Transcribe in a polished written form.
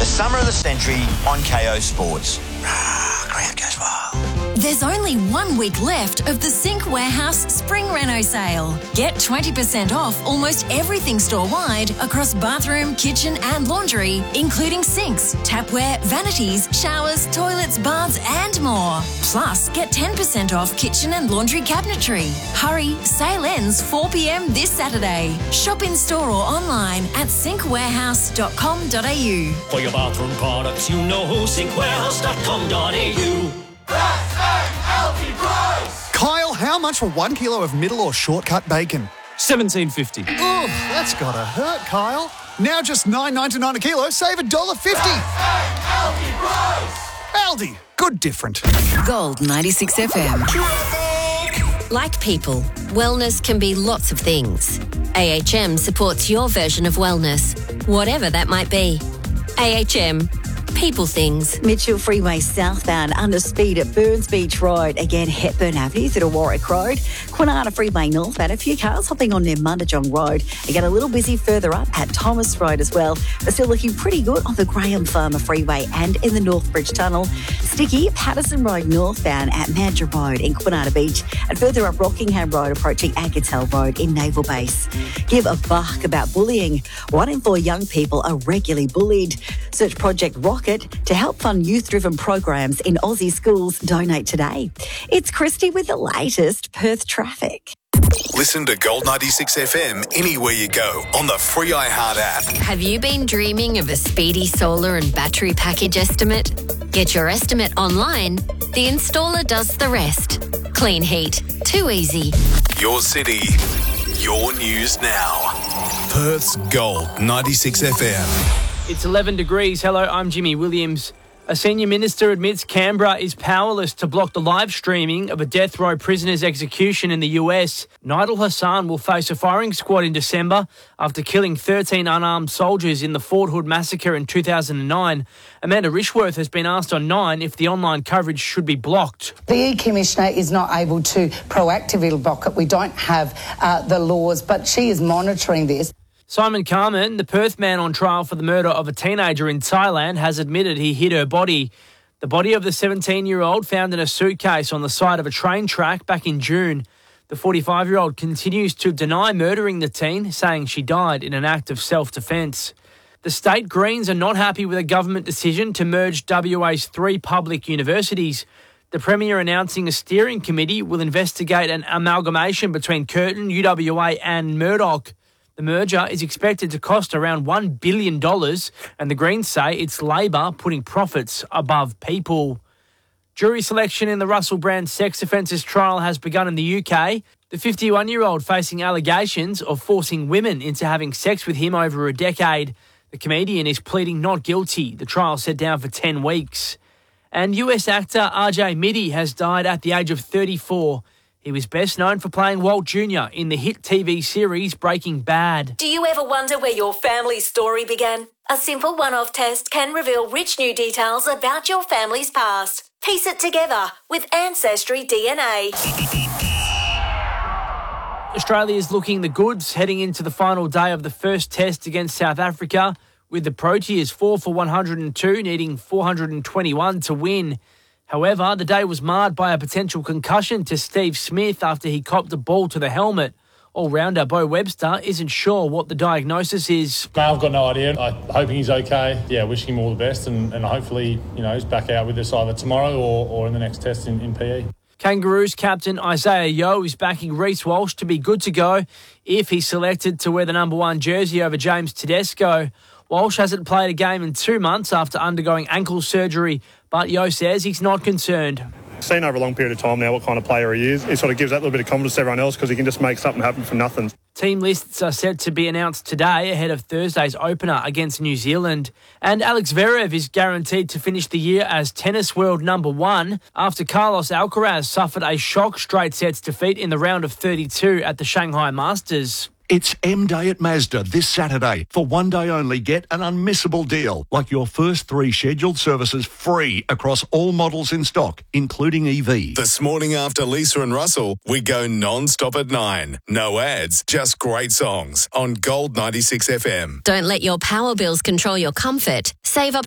summer of the century on KO Sports. Ground goes wild. There's only 1 week left of the Sync Warehouse Spring Reno sale. Get 20% off almost everything store-wide across bathroom, kitchen and laundry, including sinks, tapware, vanities, showers, toilets, baths and more. Plus, get 10% off kitchen and laundry cabinetry. Hurry, sale ends 4 p.m. this Saturday. Shop in store or online at syncwarehouse.com.au. For your bathroom products, you know syncwarehouse.com.au. Kyle, how much for 1 kilo of middle or shortcut bacon? $17.50. Oh, that's gotta hurt, Kyle. Now just $9.99 a kilo, save $1.50. Aldi, good different. Gold 96 FM. Like people, wellness can be lots of things. AHM supports your version of wellness, whatever that might be. AHM, people things. Mitchell Freeway southbound under speed at Burns Beach Road. Again, Hepburn Avenue through to Warwick Road. Kwinana Freeway northbound. A few cars hopping on near Mundajong Road. Again, a little busy further up at Thomas Road as well. But still looking pretty good on the Graham Farmer Freeway and in the Northbridge Tunnel. Sticky, Patterson Road northbound at Mandurah Road in Kwinana Beach. And further up Rockingham Road approaching Agatel Road in Naval Base. Give a buck about bullying. 1 in 4 young people are regularly bullied. Search Project Rocket to help fund youth-driven programs in Aussie schools. Donate today. It's Christy with the latest Perth traffic. Listen to Gold 96 FM anywhere you go on the free iHeart app. Have you been dreaming of a speedy solar and battery package estimate? Get your estimate online. The installer does the rest. Clean heat. Too easy. Your city, your news now. Perth's Gold 96 FM. It's 11 degrees. Hello, I'm Jimmy Williams. A senior minister admits Canberra is powerless to block the live streaming of a death row prisoner's execution in the US. Nidal Hassan will face a firing squad in December after killing 13 unarmed soldiers in the Fort Hood massacre in 2009. Amanda Rishworth has been asked on 9 if the online coverage should be blocked. The E-Commissioner is not able to proactively block it. We don't have the laws, but she is monitoring this. Simon Carman, the Perth man on trial for the murder of a teenager in Thailand, has admitted he hit her body. The body of the 17-year-old found in a suitcase on the side of a train track back in June. The 45-year-old continues to deny murdering the teen, saying she died in an act of self-defence. The State Greens are not happy with a government decision to merge WA's 3 public universities. The Premier announcing a steering committee will investigate an amalgamation between Curtin, UWA and Murdoch. The merger is expected to cost around $1 billion, and the Greens say it's Labor putting profits above people. Jury selection in the Russell Brand sex offences trial has begun in the UK. The 51-year-old facing allegations of forcing women into having sex with him over a decade. The comedian is pleading not guilty. The trial set down for 10 weeks. And US actor RJ Mitte has died at the age of 34. He was best known for playing Walt Jr. in the hit TV series Breaking Bad. Do you ever wonder where your family's story began? A simple one-off test can reveal rich new details about your family's past. Piece it together with Ancestry DNA. Australia is looking the goods heading into the final day of the first test against South Africa, with the Proteas 4 for 102, needing 421 to win. However, the day was marred by a potential concussion to Steve Smith after he copped a ball to the helmet. All-rounder Bo Webster isn't sure what the diagnosis is. No, I've got no idea. I'm hoping he's okay. Yeah, wishing him all the best and hopefully, he's back out with us either tomorrow or in the next test in PE. Kangaroos captain Isaiah Yeo is backing Reece Walsh to be good to go if he's selected to wear the number 1 jersey over James Tedesco. Walsh hasn't played a game in 2 months after undergoing ankle surgery, but Yeo says he's not concerned. Seen over a long period of time now what kind of player he is. It sort of gives that little bit of confidence to everyone else because he can just make something happen from nothing. Team lists are set to be announced today ahead of Thursday's opener against New Zealand. And Alex Zverev is guaranteed to finish the year as tennis world number 1 after Carlos Alcaraz suffered a shock straight sets defeat in the round of 32 at the Shanghai Masters. It's M-Day at Mazda this Saturday. For 1 day only, get an unmissable deal, like your first 3 scheduled services free across all models in stock, including EV. This morning after Lisa and Russell, we go non-stop at 9. No ads, just great songs on Gold 96 FM. Don't let your power bills control your comfort. Save up